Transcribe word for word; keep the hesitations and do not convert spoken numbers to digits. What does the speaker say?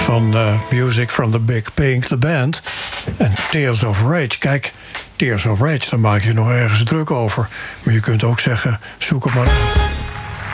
van uh, Music from the Big Pink, de band. En Tears of Rage. Kijk, Tears of Rage, daar maak je nog ergens druk over. Maar je kunt ook zeggen, zoek het maar uit.